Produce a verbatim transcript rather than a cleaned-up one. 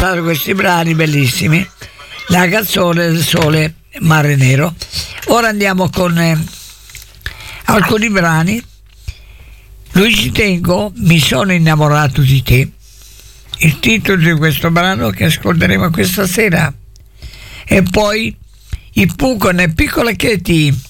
ascoltato questi brani bellissimi, la canzone del Sole Mare Nero. Ora andiamo con eh, alcuni brani. Luigi Tenco, Mi sono innamorato di te, il titolo di questo brano che ascolteremo questa sera. E poi i Pooh con Piccole Katie.